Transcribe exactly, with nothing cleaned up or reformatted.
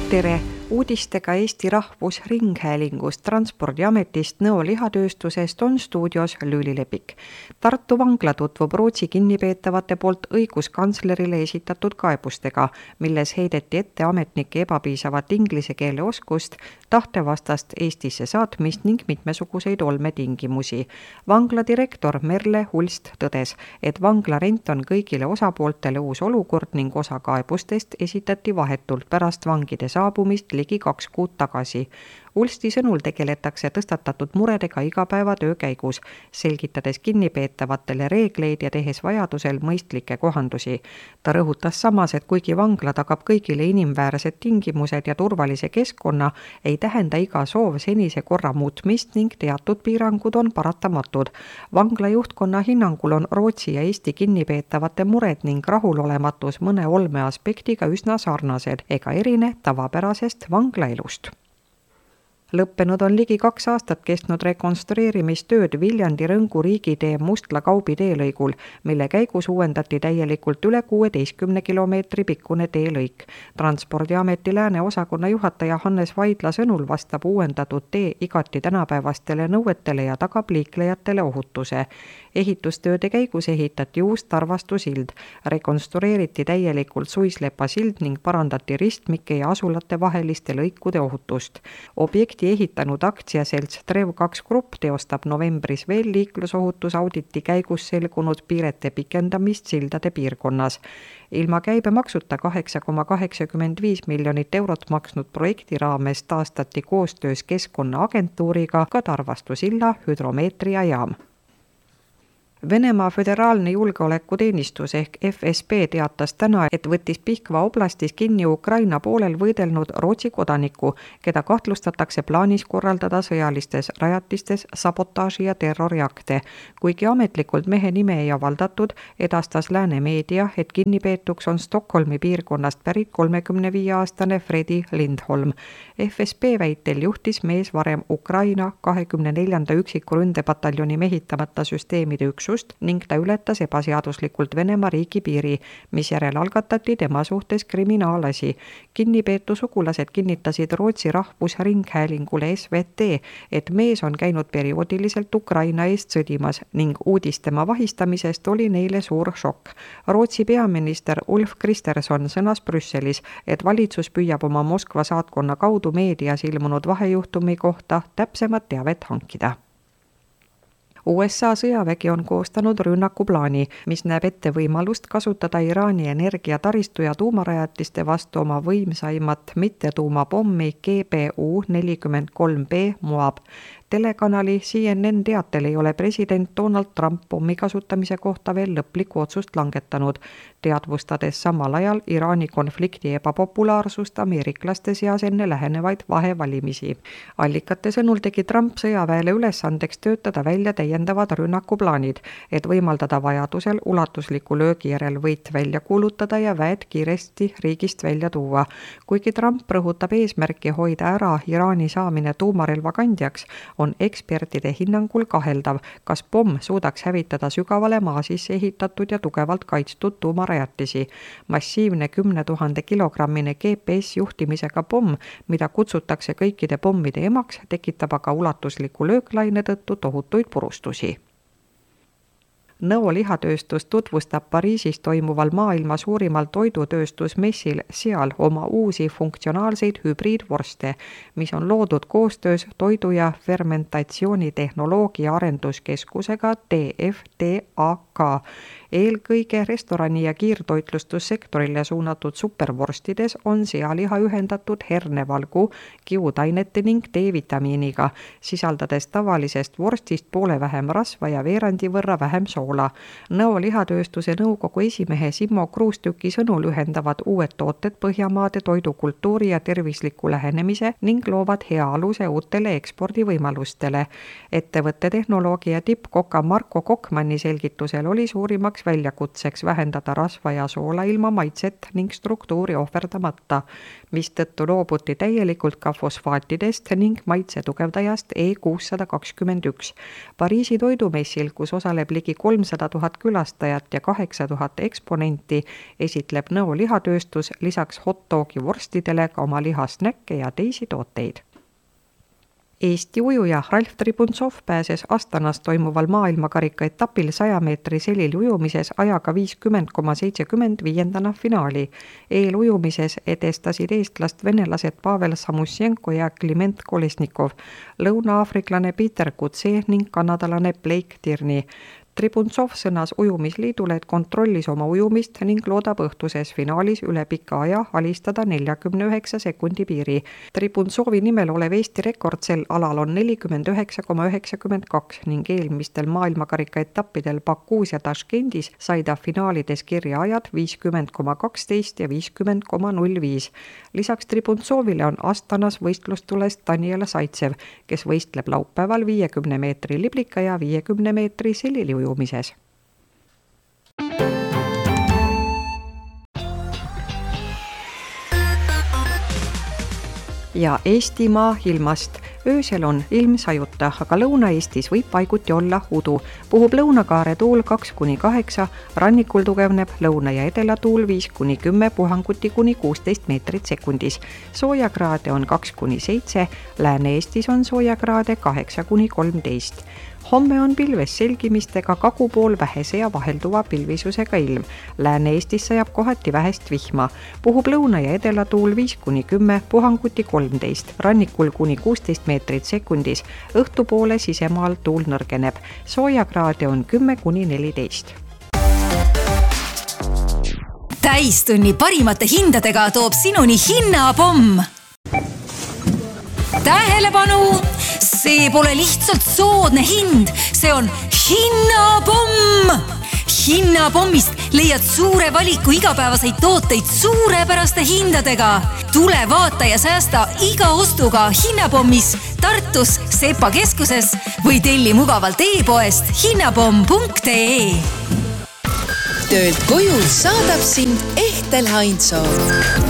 Tere! Uudistega Eesti Rahvusringhäälingust, Transpordiametist, Nõo lihatööstusest on stuudios Lüüli Lepik. Tartu vangla tutvub Rootsi kinnipeetavate poolt õiguskantslerile esitatud kaebustega, milles heideti ette ametnike ebapiisavat inglise keele oskust, tahtevastast Eestisse saatmist ning mitmesuguseid olmetingimusi. Vangla direktor Merle Hulst tõdes, et vangla rent on kõigile osapooltele uus olukord ning osa kaebustest esitati vahetult pärast vangide saabumist ligi kaks kuud tagasi. Ulsti sõnul tegeletakse tõstatatud muredega igapäevatöö käigus, selgitades kinnipeetavatele reegleid ja tehes vajadusel mõistlikke kohandusi. Ta rõhutas samas, et kuigi vangla tagab kõigile inimväärsed tingimused ja turvalise keskkonna, ei tähenda iga soov senise korra muutmist ning teatud piirangud on paratamatud. Vangla juhtkonna hinnangul on Rootsi ja Eesti kinnipeetavate mured ning rahulolematus mõne olme aspektiga üsna sarnased ega erine tavapärasest vanglaelust. Lõppenud on ligi kaks aastat kestnud rekonstrueerimistööd Viljandi Rõngu riigitee Mustla-Kaubi teelõigul, mille käigus uuendati täielikult üle kuueteistkümne kilomeetri pikkune teelõik. Transpordiameti lääne osakonna juhataja Hannes Vaidla sõnul vastab uuendatud tee igati tänapäevastele nõuetele ja tagab liiklejatele ohutuse. Ehitustööde käigus ehitati uus Tarvastu sild, rekonstrueeriti täielikult Suislepa sild ning parandati ristmike ja asulate vaheliste lõikude ohutust. Objekti ehitanud aktsiaselts Trev kaks Grupp teostab novembris veel liiklusohutusauditi käigus selgunud piirete pikendamist sildade piirkonnas. Ilma käibemaksuta kaheksa koma kaheksakümmend viis miljonit eurot maksnud projekti raames taastati koostöös Keskkonnaagentuuriga ka Tarvastu silla hüdromeetriajaam. Venemaa föderaalne julgeolekuteenistus ehk F S B teatas täna, et võttis Pihkva oblastis kinni Ukraina poolel võidelnud Rootsi kodaniku, keda kahtlustatakse plaanis korraldada sõjalistes rajatistes sabotaaži ja terroriakte. Kuigi ametlikult mehe nime ei avaldatud, edastas lääne meedia, et kinnipeetuks on Stockholmi piirkonnast pärit kolmekümne viie aastane Fredi Lindholm. F S B väitel juhtis mees varem Ukraina kahekümne neljanda üksiku ründepataljoni mehitamata süsteemide üksus ning ta ületas ebaseaduslikult Venemaa riigipiiri, mis järel algatati tema suhtes kriminaalasi. Kinnipeetu sugulased kinnitasid Rootsi Rahvusringhäälingule S V T, et mees on käinud perioodiliselt Ukraina eest sõdimas ning uudis tema vahistamisest oli neile suur šokk. Rootsi peaminister Ulf Kristersson sõnas Brüsselis, et valitsus püüab oma Moskva saatkonna kaudu meedias ilmunud vahejuhtumi kohta täpsemat teavet hankida. U S A sõjavägi on koostanud rünnakuplaani, mis näeb ette võimalust kasutada Iraani energiataristu ja tuumarajatiste vastu oma võimsaimat mittetuumapommi G B U nelikümmend kolm B Moab. Telekanali C N N teatel ei ole president Donald Trump pommi kasutamise kohta veel lõplikku otsust langetanud, teadvustades samal ajal Iraani konflikti ebapopulaarsust ameeriklaste seas enne lähenevaid vahevalimisi. Allikate sõnul tegi Trump sõjaväele ülesandeks töötada välja täiendavad rünnakuplaanid, et võimaldada vajadusel ulatusliku löögi järel võit välja kuulutada ja väed kiiresti riigist välja tuua. Kuigi Trump rõhutab eesmärki hoida ära Iraani saamine tuumarelva kandjaks, on ekspertide hinnangul kaheldav, kas pomm suudaks hävitada sügavale maa sisse ehitatud ja tugevalt kaitstud tuumarajatisi. Massiivne kümne tuhande kilogrammine G P S juhtimisega pomm, mida kutsutakse kõikide pommide emaks, tekitab aga ulatusliku lööklaine tõttu tohutuid purustusi. Nõo lihatööstus tutvustab Pariisis toimuval maailma suurimal toidutööstusmessil seal oma uusi funktsionaalseid hübriidvorste, mis on loodud koostöös toidu- ja fermentatsioonitehnoloogia arenduskeskusega T F T A K. Eelkõige restorani- ja kiirtoitlustussektorile suunatud supervorstides on sealiha ühendatud hernevalgu, kiudainete ning D-vitamiiniga, sisaldades tavalisest vorstist poole vähem rasva ja veerandi võrra vähem soola. Nõo lihatööstuse nõukogu esimehe Simmo Kruustüki sõnul ühendavad uued tooted Põhjamaade toidukultuuri ja tervisliku lähenemise ning loovad hea aluse uutele ekspordivõimalustele. Ettevõtte tehnoloogia tippkoka Marko Kokmanni selgitusel oli suurimaks väljakutseks vähendada rasva ja soola ilma maitset ning struktuuri ohverdamata, mistõttu loobuti täielikult ka fosfaatidest ning maitse tugevdajast E kuussada kakskümmend üks. Pariisi toidumessil, kus osaleb ligi kolmsada tuhat külastajat ja kaheksa tuhat eksponenti, esitleb Nõo lihatööstus lisaks hot-dogi vorstidele ka oma lihasnäkke ja teisi tooteid. Eesti ujuja Ralf Tribuntsov pääses Astanas toimuval maailmakarika etapil saja meetri selil ujumises ajaga viiskümmend koma seitsekümmend viiendana finaali. Eelujumises edestasid eestlast venelased Pavel Samusjenko ja Kliment Kolesnikov, lõuna-aafriklane Peter Kutse ning kanadalane Blake Tierney. Tribuntsov sõnas ujumisliidule, et kontrollis oma ujumist ning loodab õhtuses finaalis üle pika aja alistada neljakümne üheksa sekundi piiri. Tribuntsovi nimel olev Eesti rekord sel alal on nelikümmend üheksa koma üheksakümmend kaks ning eelmistel maailmakarika etappidel Bakuus ja Taškendis sai ta finaalides kirja ajad viiskümmend koma kaksteist ja viiskümmend koma null viis. Lisaks Tribuntsovile on Astanas võistlustulest Daniel Saitsev, kes võistleb laupäeval viiekümne meetri liblika ja viiekümne meetri selili ujumises. Ja Eestimaa ilmast. Öösel on ilm sajuta, aga Lõuna-Eestis võib paiguti olla udu. Puhub lõunakaare tuul kaks kuni kaheksa, rannikul tugevneb lõuna- ja edelatuul viis kuni kümme, puhanguti kuni kuusteist meetrit sekundis. Soojakraade on kaks kuni seitse, Lääne-Eestis on soojakraade kaheksa kuni kolmteist. Homme on pilves selgimistega kagupool vähese ja vahelduva pilvisusega ilm. Lääne-Eestis sajab kohati vähest vihma. Puhub lõuna- ja edelatuul viis kuni kümme, puhanguti kolmteist, rannikul kuni kuusteist meetrit sekundis. Õhtupoole sisemaal tuul nõrgeneb. Soojakraade on kümme kuni neliteist. Täistunni parimate hindadega toob sinuni hinnapomm. Tähelepanu! See pole lihtsalt soodne hind, see on hinnapomm! Hinnapommist leiad suure valiku igapäevaseid tooteid suurepäraste hindadega. Tule vaata ja säästa iga ostuga Hinnapommis, Tartus, Sepa keskuses või telli mugavalt e-poest hinnapomm punkt ee. Töölt koju saadab sind Ehtel Heinzov.